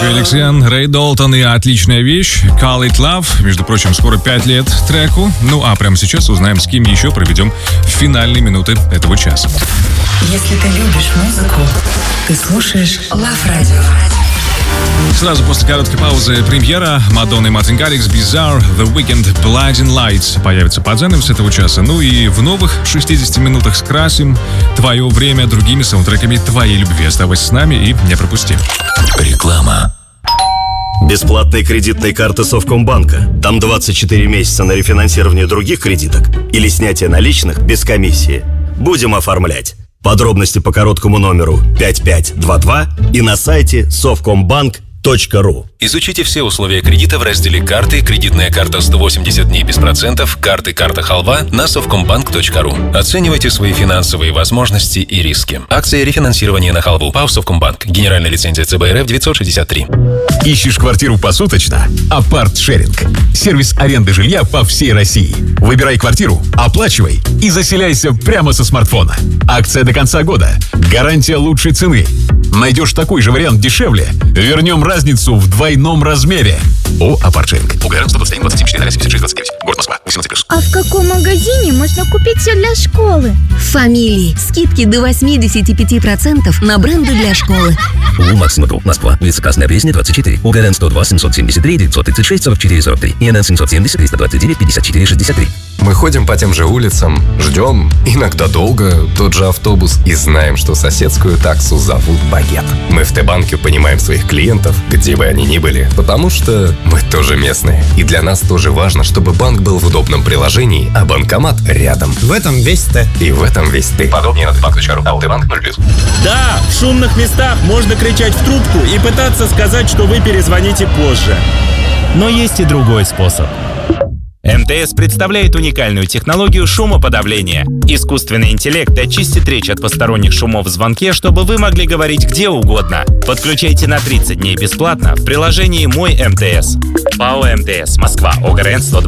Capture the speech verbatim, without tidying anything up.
Феликс Ян, Рэй Долтон и отличная вещь Call It Love. Между прочим, скоро пять лет треку. Ну а прямо сейчас узнаем, с кем еще проведем финальные минуты этого часа. Если ты любишь музыку, ты слушаешь Love Radio. Сразу после короткой паузы премьера Мадонны и Мартин Гаррикс Bizarre, The Weeknd, Blinding Lights появится под занавес этого часа. Ну и в новых шестидесяти минутах скрасим твое время другими саундтреками твоей любви. Оставайся с нами и не пропусти. Реклама. Бесплатные кредитные карты Совкомбанка. Там двадцать четыре месяца на рефинансирование других кредиток или снятие наличных без комиссии. Будем оформлять. Подробности по короткому номеру пять пять два два и на сайте совкомбанк точка ру. Изучите все условия кредита в разделе «Карты», кредитная карта сто восемьдесят дней без процентов, карты «Карта Халва» на совкомбанк точка ру. Оценивайте свои финансовые возможности и риски. Акция рефинансирования на халву. ПАО «Совкомбанк». Генеральная лицензия ЦБ РФ девятьсот шестьдесят три. Ищешь квартиру посуточно? Апарт-шеринг. Сервис аренды жилья по всей России. Выбирай квартиру, оплачивай и заселяйся прямо со смартфона. Акция до конца года. Гарантия лучшей цены. Найдешь такой же вариант дешевле? Вернем разницу в двойном размере. О, Апарт-шеринг. УГР сто двадцать один двадцать семь четыре семьдесят шесть двадцать девять. Город Москва. восемнадцать плюс. А в каком магазине можно купить все для школы? В Фамилии. Скидки до восемьдесят пять процентов на бренды для школы. У Максима Друг, Москва. Улица Красная Пресня, двадцать четыре. УГРН сто два семьсот семьдесят три девятьсот тридцать шесть сорок четыре сорок три. ИНН семьсот семьдесят триста двадцать девять пятьдесят четыре шестьдесят три. Мы ходим по тем же улицам, ждем, иногда долго, тот же автобус, и знаем, что соседскую таксу зовут Багет. Мы в Т-банке понимаем своих клиентов, где бы они ни были, потому что мы тоже местные. И для нас тоже важно, чтобы банк был в удобном приложении, а банкомат рядом. В этом весь Т. И в этом весь ты. Подробнее на т-банк точка ру. АО Т-банк ноль плюс. Да, в шумных местах можно кричать в трубку и пытаться сказать, что вы перезвоните позже. Но есть и другой способ. эм тэ эс представляет уникальную технологию шумоподавления. Искусственный интеллект очистит речь от посторонних шумов в звонке, чтобы вы могли говорить где угодно. Подключайте на тридцать дней бесплатно в приложении «Мой эм тэ эс». ПАО «эм тэ эс», Москва, ОГРН сто